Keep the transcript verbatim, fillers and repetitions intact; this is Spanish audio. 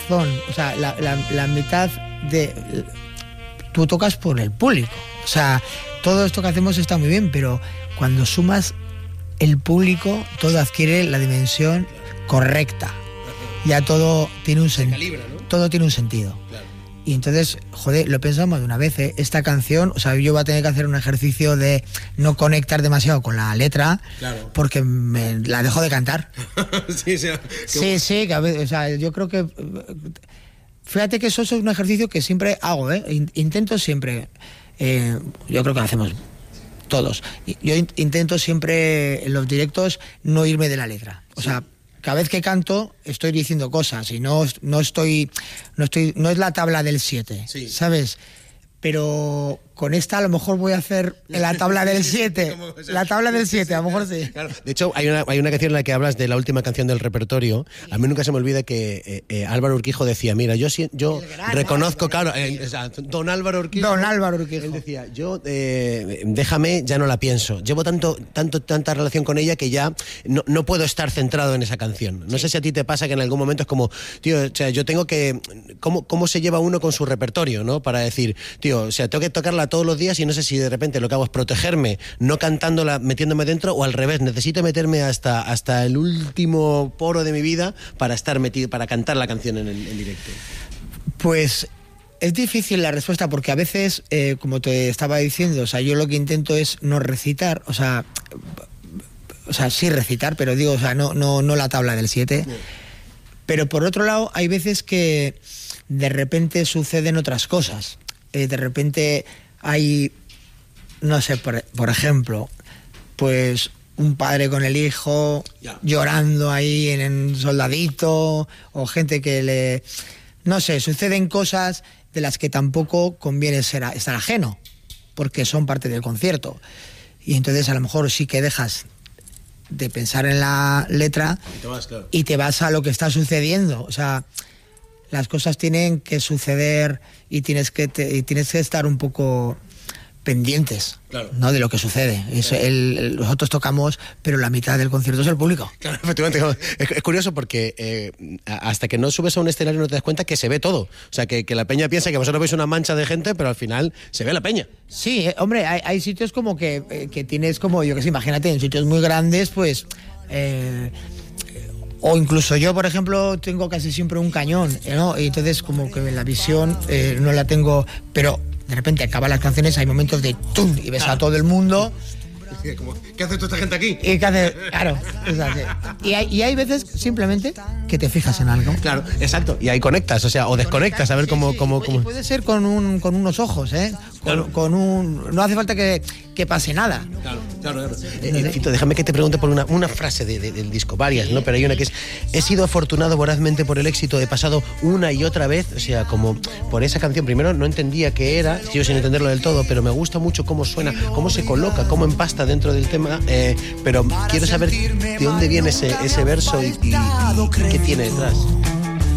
corazón, o sea, la, la, la mitad de... Tú tocas por el público. O sea, todo esto que hacemos está muy bien, pero cuando sumas el público, todo adquiere la dimensión correcta. Ya todo tiene un sentido. ¿No? Todo tiene un sentido. Claro. Y entonces, joder, lo pensamos de una vez, ¿eh? Esta canción, o sea, yo voy a tener que hacer un ejercicio de no conectar demasiado con la letra, claro, porque me la dejo de cantar. sí, sí, sí, sí, que a veces, o sea, yo creo que... Fíjate que eso es un ejercicio que siempre hago, ¿eh? Intento siempre, eh, yo creo que lo hacemos todos, yo intento siempre en los directos no irme de la letra, o sea, cada vez que canto estoy diciendo cosas y no, no estoy, no estoy, no es la tabla del siete, sí, ¿sabes? Pero con esta a lo mejor voy a hacer la tabla del siete. La tabla del siete, a lo mejor sí. Claro. De hecho, hay una, hay una canción en la que hablas de la última canción del repertorio. A mí nunca se me olvida que eh, eh, Álvaro Urquijo decía, mira, yo, yo reconozco, claro, eh, o sea, don Álvaro Urquijo. Don Álvaro Urquijo. Él decía, yo, eh, déjame, ya no la pienso. Llevo tanto, tanto, tanta relación con ella que ya no, no puedo estar centrado en esa canción. No sí. sé si a ti te pasa que en algún momento es como, tío, o sea, yo tengo que... ¿Cómo, cómo se lleva uno con su repertorio, no? Para decir, tío, o sea, tengo que tocarla todos los días y no sé si de repente lo que hago es protegerme, no cantándola, metiéndome dentro, o al revés, necesito meterme hasta, hasta el último poro de mi vida para estar metido, para cantar la canción en, el, en directo. Pues es difícil la respuesta porque a veces, eh, como te estaba diciendo, o sea, yo lo que intento es no recitar, o sea, o sea, sí recitar, pero digo, o sea, no, no, no la tabla del siete. Sí. Pero por otro lado, hay veces que de repente suceden otras cosas. Eh, de repente hay, no sé, por, por ejemplo, pues un padre con el hijo yeah. llorando ahí en un soldadito, o gente que le... No sé, suceden cosas de las que tampoco conviene ser, estar ajeno, porque son parte del concierto. Y entonces a lo mejor sí que dejas de pensar en la letra y te vas, claro. y te vas a lo que está sucediendo. O sea... Las cosas tienen que suceder y tienes que, te, y tienes que estar un poco pendientes, claro, ¿no? de lo que sucede. Es claro. el, el, nosotros tocamos, pero la mitad del concierto es el público. Claro, efectivamente. Es, es curioso porque eh, hasta que no subes a un escenario no te das cuenta que se ve todo. O sea, que, que la peña piensa que vosotros veis una mancha de gente, pero al final se ve la peña. Sí, eh, hombre, hay, hay sitios como que, eh, que tienes como, yo que sé, imagínate, en sitios muy grandes, pues... Eh, O incluso yo, por ejemplo, tengo casi siempre un cañón, ¿no? Y entonces como que la visión eh, no la tengo... Pero de repente acaban las canciones, hay momentos de ¡tum! Y ves a todo el mundo... Como, ¿qué hace toda esta gente aquí? Y, ¿qué hace? Claro, y hay, y hay veces simplemente que te fijas en algo. Claro, exacto. Y ahí conectas, o sea, o desconectas, a ver cómo... Sí, sí. cómo, cómo... Puede ser con, un, con unos ojos, ¿eh? Con, claro. con un... No hace falta que, que pase nada. Claro, claro. claro. Eh, Fito, déjame que te pregunte por una, una frase de, de, del disco, varias, ¿no? Pero hay una que es, he sido afortunado vorazmente por el éxito, he pasado una y otra vez, o sea, como por esa canción, primero no entendía qué era, sigo sin entenderlo del todo, pero me gusta mucho cómo suena, cómo se coloca, cómo empasta dentro del tema, eh, pero quiero saber de dónde viene ese, ese verso y, y, y qué tiene detrás.